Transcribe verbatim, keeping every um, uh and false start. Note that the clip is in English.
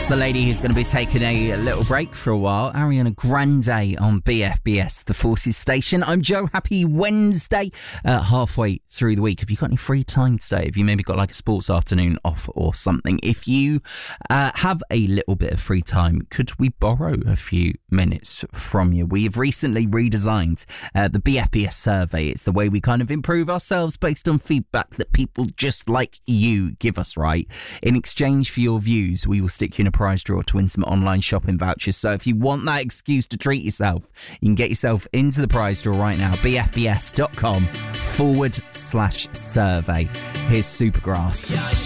The lady who's going to be taking a little break for a while, Ariana Grande on B F B S, the Forces Station. I'm Joe. Happy Wednesday, uh, halfway through the week. Have you got any free time today? Have you maybe got like a sports afternoon off or something? If you uh, have a little bit of free time, could we borrow a few minutes from you? We have recently redesigned uh, the B F B S survey. It's the way we kind of improve ourselves based on feedback that people just like you give us, right? In exchange for your views, we will stick you in a prize draw to win some online shopping vouchers. So if you want that excuse to treat yourself, you can get yourself into the prize draw right now. bfbs.com forward slash survey. Here's Supergrass.